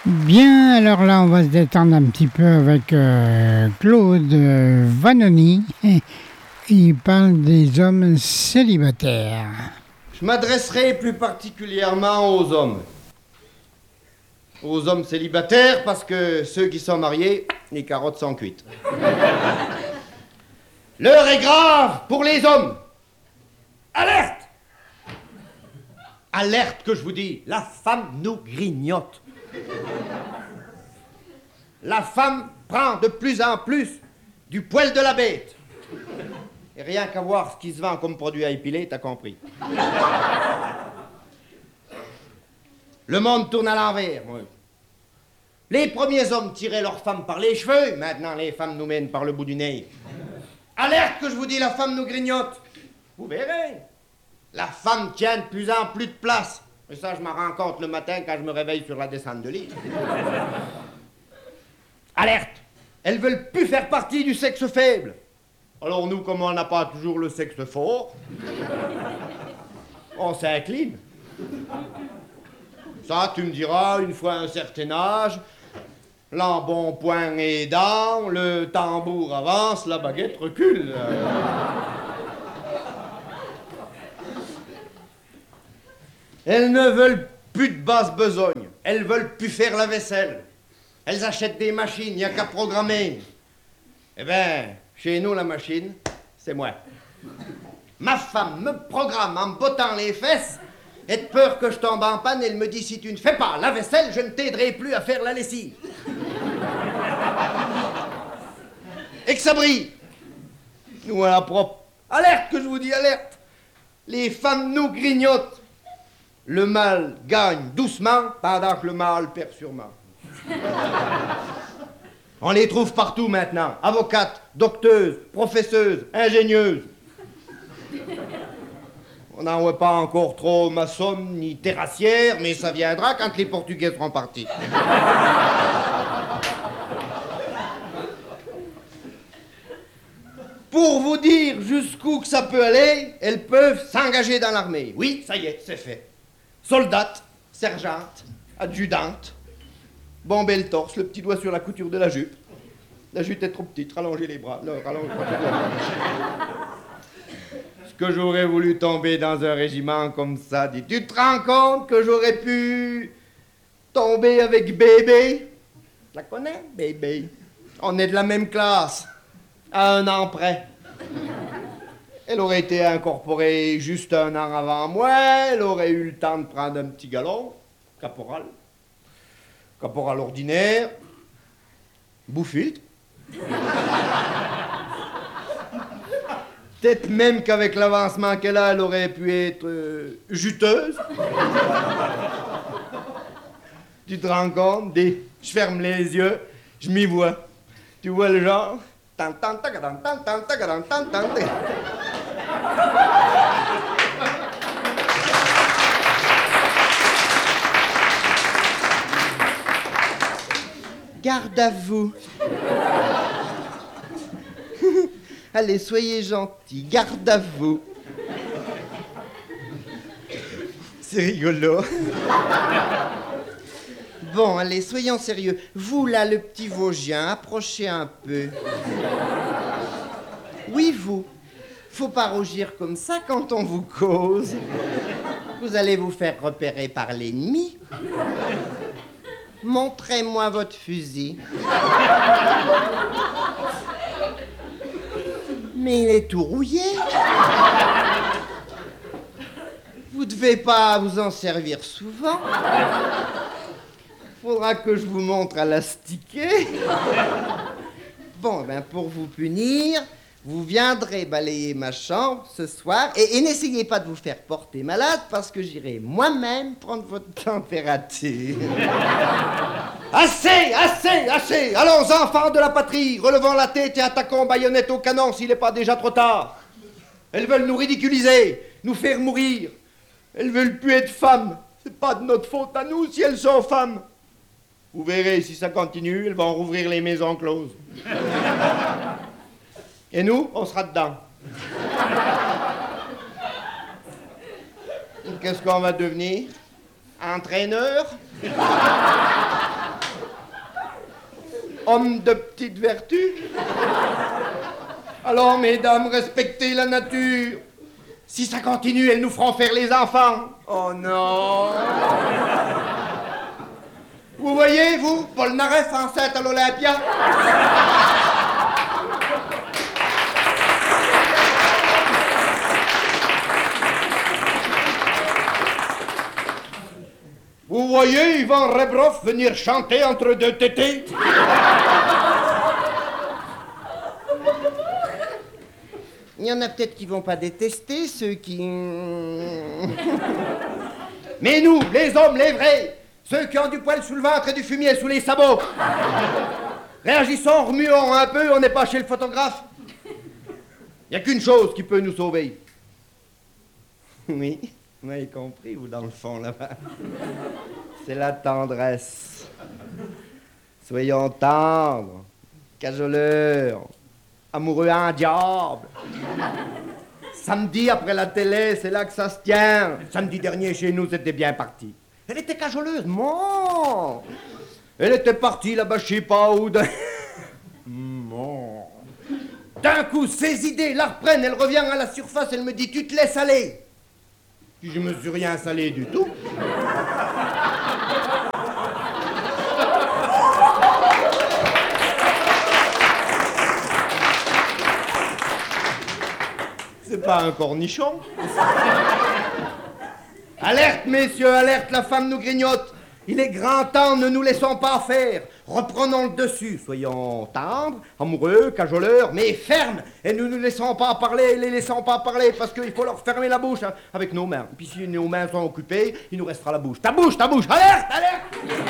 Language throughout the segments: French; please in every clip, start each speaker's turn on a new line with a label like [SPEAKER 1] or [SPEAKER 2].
[SPEAKER 1] Bien, alors là, on va se détendre un petit peu avec Claude Vanoni. Il parle des hommes célibataires.
[SPEAKER 2] Je m'adresserai plus particulièrement aux hommes. Aux hommes célibataires, parce que ceux qui sont mariés, les carottes sont cuites. L'heure est grave pour les hommes. Alerte! Alerte que je vous dis, la femme nous grignote. La femme prend de plus en plus du poil de la bête. Et rien qu'à voir ce qui se vend comme produit à épiler, t'as compris. Le monde tourne à l'envers. Oui. Les premiers hommes tiraient leurs femmes par les cheveux, maintenant les femmes nous mènent par le bout du nez. Alerte que je vous dis, la femme nous grignote. Vous verrez. La femme tient de plus en plus de place. Et ça, je m'en rends compte le matin quand je me réveille sur la descente de l'île. Alerte! Elles veulent plus faire partie du sexe faible. Alors nous, comme on n'a pas toujours le sexe fort, on s'incline. Ça, tu me diras, une fois un certain âge, l'embonpoint aidant, le tambour avance, la baguette recule. Elles ne veulent plus de basse besogne. Elles veulent plus faire la vaisselle. Elles achètent des machines, il n'y a qu'à programmer. Eh bien, chez nous, la machine, c'est moi. Ma femme me programme en me bottant les fesses, et de peur que je tombe en panne, elle me dit, si tu ne fais pas la vaisselle, je ne t'aiderai plus à faire la lessive. Et que ça brille. Nous, à la propre. Alerte que je vous dis, alerte. Les femmes nous grignotent. Le mâle gagne doucement, pendant que le mâle perd sûrement. On les trouve partout maintenant. Avocates, docteuses, professeuses, ingénieuses. On n'en voit pas encore trop maçonnes ni terrassières, mais ça viendra quand les Portugais seront partis. Pour vous dire jusqu'où que ça peut aller, elles peuvent s'engager dans l'armée. Oui, ça y est, c'est fait. Soldate, sergente, adjudante. Bomber le torse, le petit doigt sur la couture de la jupe. La jupe est trop petite, rallongez les bras. Est-ce que j'aurais voulu tomber dans un régiment comme ça? Tu te rends compte que j'aurais pu tomber avec Bébé? Tu la connais, Bébé? On est de la même classe, à un an près. Elle aurait été incorporée juste un an avant moi, elle aurait eu le temps de prendre un petit galon, caporal. Caporal ordinaire, bouffite. Peut-être même qu'avec l'avancement qu'elle a, elle aurait pu être juteuse. Tu te rends compte? Je ferme les yeux, je m'y vois. Tu vois le genre? Garde à vous. Allez, soyez gentils, garde à vous. C'est rigolo. Bon, allez, soyons sérieux. Vous, là, le petit Vosgien, approchez un peu. Oui, vous. Faut pas rougir comme ça quand on vous cause. Vous allez vous faire repérer par l'ennemi. Montrez-moi votre fusil. Mais il est tout rouillé. Vous devez pas vous en servir souvent. Faudra que je vous montre à l'astiquer. Bon, ben pour vous punir, vous viendrez balayer ma chambre ce soir et n'essayez pas de vous faire porter malade parce que j'irai moi-même prendre votre température. Assez, assez, assez! Allons, enfants de la patrie, relevons la tête et attaquons baïonnette au canon s'il n'est pas déjà trop tard. Elles veulent nous ridiculiser, nous faire mourir. Elles veulent plus être femmes. C'est pas de notre faute à nous si elles sont femmes. Vous verrez, si ça continue, elles vont rouvrir les maisons closes. Et nous, on sera dedans. Qu'est-ce qu'on va devenir? Entraîneur? homme de petite vertu. Alors, mesdames, respectez la nature. Si ça continue, elles nous feront faire les enfants. Oh non. Vous voyez, vous, Paul Naref enceinte à l'Olympia? Vous voyez Yvan Rebroff venir chanter entre deux tétés? Il y en a peut-être qui vont pas détester, ceux qui... Mais nous, les hommes, les vrais, ceux qui ont du poil sous le ventre et du fumier sous les sabots, réagissons, remuons un peu, on n'est pas chez le photographe. Il n'y a qu'une chose qui peut nous sauver. Oui, vous m'avez compris, vous, dans le fond, là-bas. C'est la tendresse. Soyons tendres, cajoleurs, amoureux un diable. Samedi, après la télé, c'est là que ça se tient. Samedi dernier, chez nous, c'était bien parti. Elle était cajoleuse, mon. Elle était partie là-bas, je sais pas où. Mon. D'un coup, ses idées la reprennent, elle revient à la surface, elle me dit, tu te laisses aller. Puis je me suis rien salé du tout. C'est pas un cornichon. Alerte, messieurs, alerte, la femme nous grignote. Il est grand temps, ne nous laissons pas faire. Reprenons le dessus. Soyons tendres, amoureux, cajoleurs, mais fermes. Et ne nous laissons pas parler, les laissons pas parler, parce qu'il faut leur fermer la bouche avec nos mains. Puis si nos mains sont occupées, il nous restera la bouche. Ta bouche, alerte, alerte.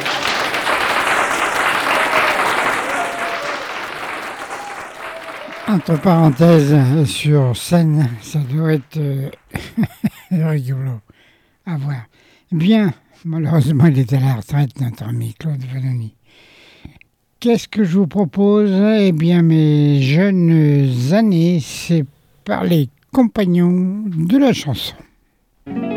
[SPEAKER 1] Entre parenthèses, sur scène, ça doit être rigolo à voir. Bien, malheureusement, il est à la retraite, notre ami Claude Vanoni. Qu'est-ce que je vous propose? Eh bien, mes jeunes années, c'est par les compagnons de la chanson.